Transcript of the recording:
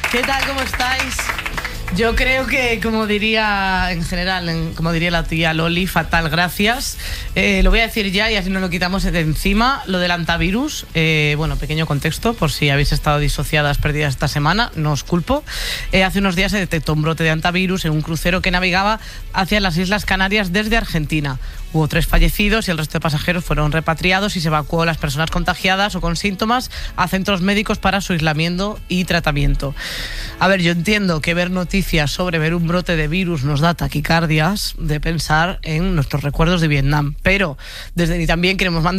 ¿Qué tal? ¿Cómo estáis? Yo creo que, como diría en general, como diría la tía Loli, fatal, gracias. Lo voy a decir ya y así nos lo quitamos de encima. Lo del antivirus, bueno, pequeño contexto, por si habéis estado disociadas, perdidas esta semana, no os culpo. Hace unos días se detectó un brote de antivirus en un crucero que navegaba hacia las Islas Canarias desde Argentina. Hubo 3 fallecidos y el resto de pasajeros fueron repatriados y se evacuó a las personas contagiadas o con síntomas a centros médicos para su aislamiento y tratamiento. A ver, yo entiendo que ver noticias sobre ver un brote de virus nos da taquicardias de pensar en nuestros recuerdos de Vietnam, pero desde ni también queremos mandar